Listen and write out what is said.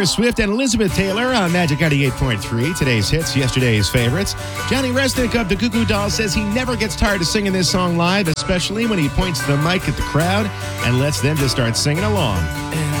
Taylor Swift and Elizabeth Taylor on Magic 98.3. Today's hits, yesterday's favorites. Johnny Resnick of the Goo Goo Dolls says he never gets tired of singing this song live, especially when he points the mic at the crowd and lets them just start singing along.